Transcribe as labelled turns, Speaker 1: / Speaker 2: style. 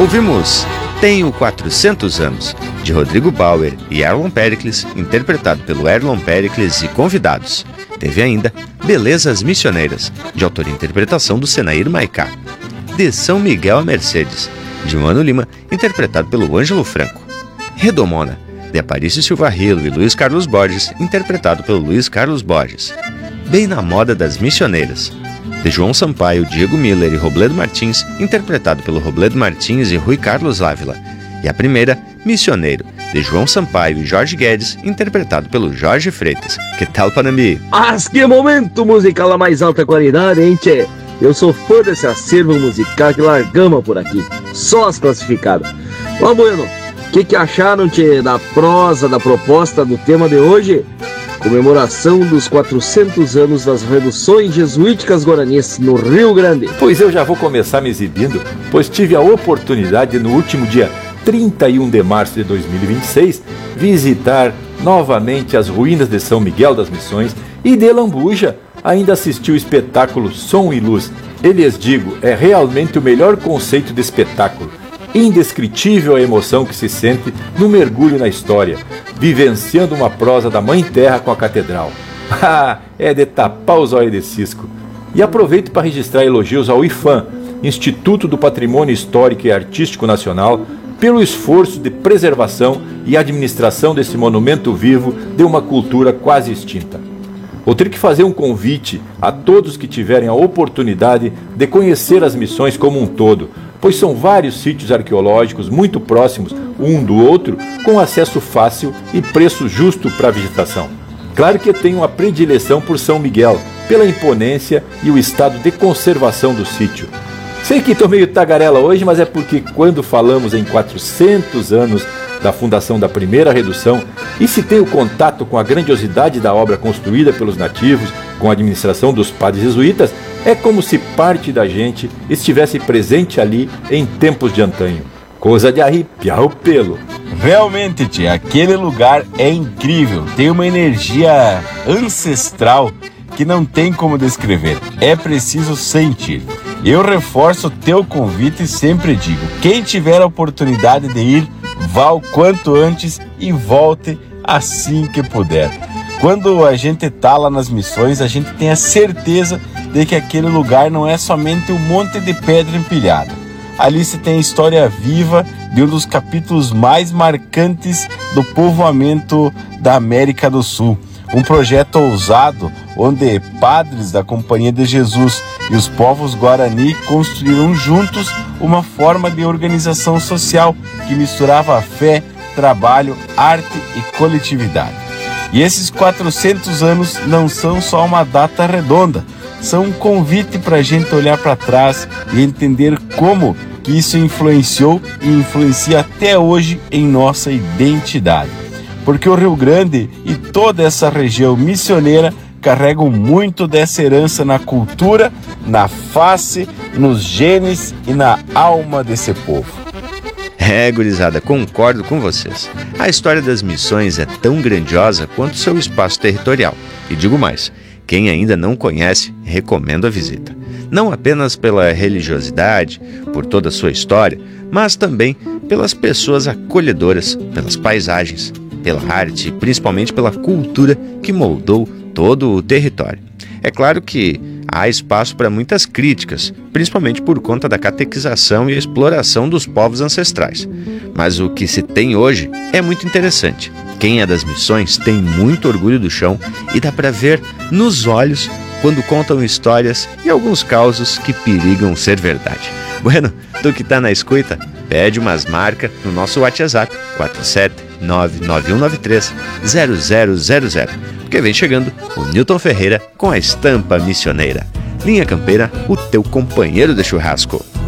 Speaker 1: Ouvimos Tenho 400 Anos, de Rodrigo Bauer e Erlon Pericles, interpretado pelo Erlon Pericles e convidados. Teve ainda Belezas Missioneiras, de autoria e interpretação do Senair Maicá. De São Miguel a Mercedes, de Mano Lima, interpretado pelo Ângelo Franco. Redomona, de Aparício Silva Rilo e Luiz Carlos Borges, interpretado pelo Luiz Carlos Borges. Bem na Moda das Missioneiras, de João Sampaio, Diego Miller e Robledo Martins, interpretado pelo Robledo Martins e Rui Carlos Ávila. E a primeira, Missioneiro, de João Sampaio e Jorge Guedes, interpretado pelo Jorge Freitas. Que tal, Panambi?
Speaker 2: Mas que momento musical da mais alta qualidade, hein, tchê? Eu sou fã desse acervo musical que largamos por aqui. Só as classificadas. Ó, Bueno, o que acharam, tchê, da prosa, da proposta do tema de hoje? Comemoração dos 400 anos das reduções jesuíticas guaranis no Rio Grande.
Speaker 3: Pois eu já vou começar me exibindo, pois tive a oportunidade no último dia 31 de março de 2026 visitar novamente as ruínas de São Miguel das Missões e de Lambuja ainda assisti o espetáculo Som e Luz. E lhes digo, é realmente o melhor conceito de espetáculo. Indescritível a emoção que se sente no mergulho na história, vivenciando uma prosa da Mãe Terra com a Catedral. É de tapar os olhos de cisco. E aproveito para registrar elogios ao IFAM, Instituto do Patrimônio Histórico e Artístico Nacional, pelo esforço de preservação e administração desse monumento vivo de uma cultura quase extinta. Vou ter que fazer um convite a todos que tiverem a oportunidade de conhecer as missões como um todo, pois são vários sítios arqueológicos muito próximos um do outro, com acesso fácil e preço justo para a visitação. Claro que tenho uma predileção por São Miguel, pela imponência e o estado de conservação do sítio. Sei que estou meio tagarela hoje, mas é porque quando falamos em 400 anos da fundação da primeira redução e se tem o contato com a grandiosidade da obra construída pelos nativos, com a administração dos padres jesuítas, é como se parte da gente estivesse presente ali em tempos de antanho. Coisa de arrepiar o pelo.
Speaker 4: Realmente, tia, aquele lugar é incrível. Tem uma energia ancestral que não tem como descrever. É preciso sentir. Eu reforço o teu convite e sempre digo, quem tiver a oportunidade de ir, vá o quanto antes e volte assim que puder. Quando a gente está lá nas missões, a gente tem a certeza de que aquele lugar não é somente um monte de pedra empilhada. Ali se tem a história viva de um dos capítulos mais marcantes do povoamento da América do Sul. Um projeto ousado onde padres da Companhia de Jesus e os povos Guarani construíram juntos uma forma de organização social que misturava fé, trabalho, arte e coletividade. E esses 400 anos não são só uma data redonda, são um convite para a gente olhar para trás e entender como que isso influenciou e influencia até hoje em nossa identidade. Porque o Rio Grande e toda essa região missioneira carregam muito dessa herança na cultura, na face, nos genes e na alma desse povo.
Speaker 1: Gurizada, concordo com vocês. A história das missões é tão grandiosa quanto seu espaço territorial. E digo mais, quem ainda não conhece, recomendo a visita. Não apenas pela religiosidade, por toda a sua história, mas também pelas pessoas acolhedoras, pelas paisagens, pela arte e principalmente pela cultura que moldou todo o território. É claro que há espaço para muitas críticas, principalmente por conta da catequização e exploração dos povos ancestrais. Mas o que se tem hoje é muito interessante. Quem é das missões tem muito orgulho do chão e dá para ver nos olhos quando contam histórias e alguns causos que perigam ser verdade. Bueno, tu que tá na escuta, pede umas marcas no nosso WhatsApp 47991930000, porque vem chegando o Newton Ferreira com a estampa missioneira. Linha Campeira, o teu companheiro de churrasco.